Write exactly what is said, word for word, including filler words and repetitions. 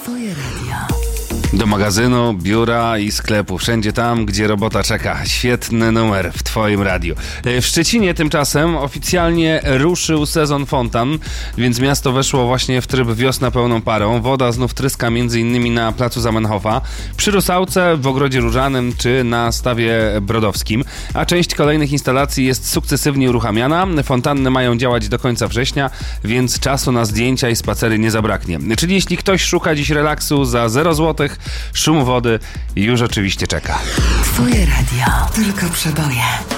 Twoje radio. Do magazynu, biura i sklepu. Wszędzie tam, gdzie robota czeka. Świetny numer w Twoim radiu. W Szczecinie tymczasem oficjalnie ruszył sezon fontan, więc miasto weszło właśnie w tryb wiosna pełną parą. Woda znów tryska m.in. na placu Zamenhofa, przy Rusałce, w Ogrodzie Różanym czy na Stawie Brodowskim. A część kolejnych instalacji jest sukcesywnie uruchamiana. Fontanny mają działać do końca września, więc czasu na zdjęcia i spacery nie zabraknie. Czyli jeśli ktoś szuka dziś relaksu za zero złotych, szum wody już oczywiście czeka. Twoje radio. Tylko przeboje.